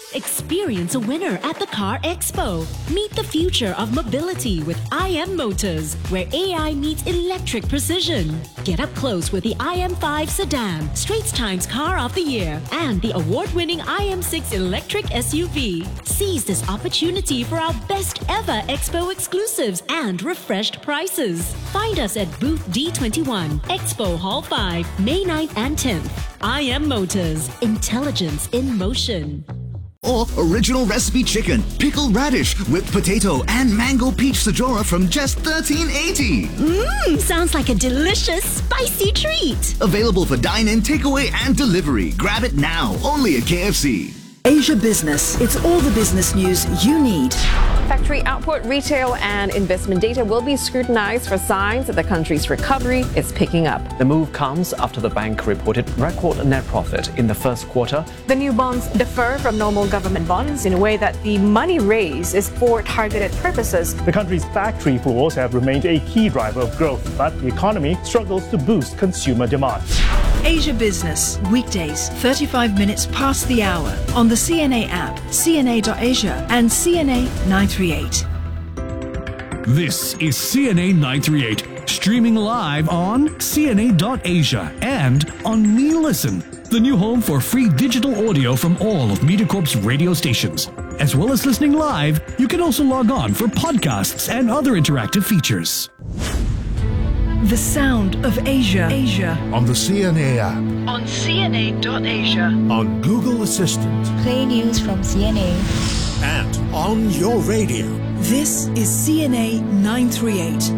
Experience a winner at the Car Expo. Meet the future of mobility with IM Motors, where AI meets electric precision. Get up close with the IM5 sedan, Straits Times Car of the Year, and the award-winning IM6 electric SUV. Seize this opportunity for our best ever Expo exclusives and refreshed prices. Find us at booth D21, Expo Hall 5, May 9th and 10th. IM Motors, intelligence in motion. Or original recipe chicken, pickled radish, whipped potato, and mango peach sajora from just $13.80. Sounds like a delicious, spicy treat. Available for dine-in, takeaway, and delivery. Grab it now, only at KFC. Asia Business. It's all the business news you need. Factory output, retail and investment data will be scrutinized for signs that the country's recovery is picking up. The move comes after the bank reported record net profit in the first quarter. The new bonds differ from normal government bonds in a way that the money raised is for targeted purposes. The country's factory floors have remained a key driver of growth, but the economy struggles to boost consumer demand. Asia Business, weekdays, 35 minutes past the hour, on the CNA app, cna.asia and CNA 938. This is CNA 938, streaming live on cna.asia and on Me Listen, the new home for free digital audio from all of MediaCorp's radio stations. As well as listening live, you can also log on for podcasts and other interactive features. The sound of Asia. On the CNA app. On cna.asia. On Google Assistant. Play news from CNA. And on your radio. This is CNA 938.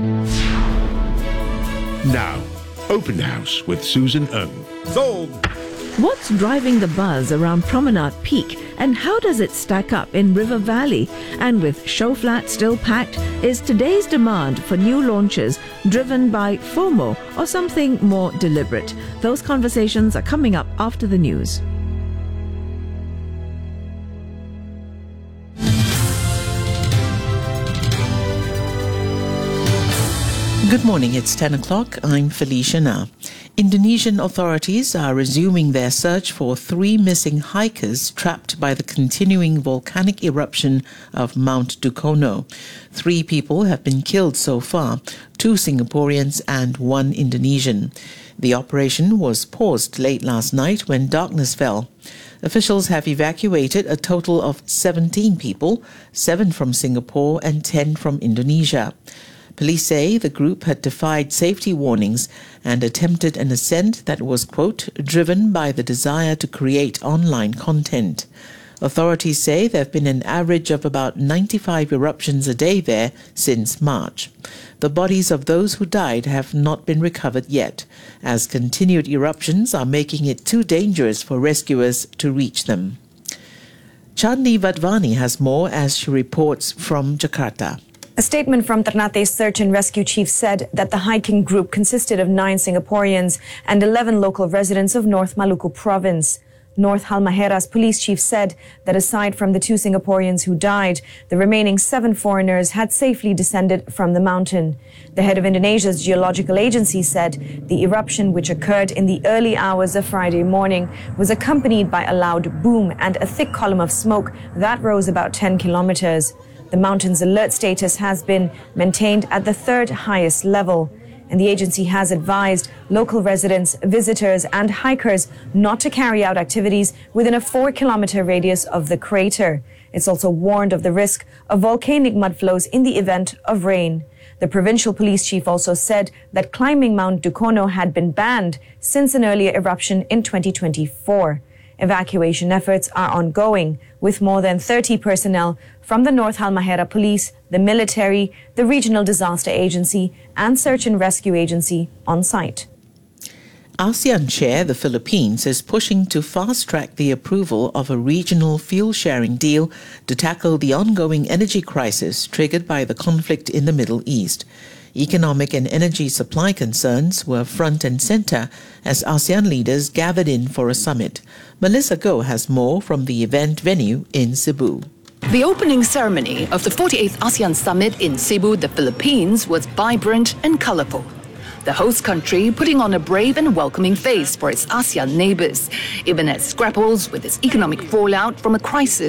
Now, Open House with Susan Ng. Sold! What's driving the buzz around Promenade Peak, and how does it stack up in River Valley? And with show flat still packed, is today's demand for new launches driven by FOMO or something more deliberate? Those conversations are coming up after the news. Good morning, it's 10 o'clock. I'm Felicia Na. Indonesian authorities are resuming their search for 3 missing hikers trapped by the continuing volcanic eruption of Mount Dukono. 3 people have been killed so far, 2 Singaporeans and 1 Indonesian. The operation was paused late last night when darkness fell. Officials have evacuated a total of 17 people, 7 from Singapore and 10 from Indonesia. Police say the group had defied safety warnings and attempted an ascent that was, quote, driven by the desire to create online content. Authorities say there have been an average of about 95 eruptions a day there since March. The bodies of those who died have not been recovered yet, as continued eruptions are making it too dangerous for rescuers to reach them. Chandni Vadvani has more as she reports from Jakarta. A statement from Ternate's search and rescue chief said that the hiking group consisted of 9 Singaporeans and 11 local residents of North Maluku province. North Halmahera's police chief said that aside from the 2 Singaporeans who died, the remaining 7 foreigners had safely descended from the mountain. The head of Indonesia's geological agency said the eruption, which occurred in the early hours of Friday morning, was accompanied by a loud boom and a thick column of smoke that rose about 10 kilometers. The mountain's alert status has been maintained at the 3rd highest level, and the agency has advised local residents, visitors and hikers not to carry out activities within a 4-kilometer radius of the crater. It's also warned of the risk of volcanic mudflows in the event of rain. The provincial police chief also said that climbing Mount Dukono had been banned since an earlier eruption in 2024. Evacuation efforts are ongoing, with more than 30 personnel from the North Halmahera Police, the military, the Regional Disaster Agency, and Search and Rescue Agency on site. ASEAN Chair, the Philippines, is pushing to fast-track the approval of a regional fuel-sharing deal to tackle the ongoing energy crisis triggered by the conflict in the Middle East. Economic and energy supply concerns were front and center as ASEAN leaders gathered in for a summit. Melissa Goh has more from the event venue in Cebu. The opening ceremony of the 48th ASEAN Summit in Cebu, the Philippines, was vibrant and colorful. The host country putting on a brave and welcoming face for its ASEAN neighbors, even as it grapples with its economic fallout from a crisis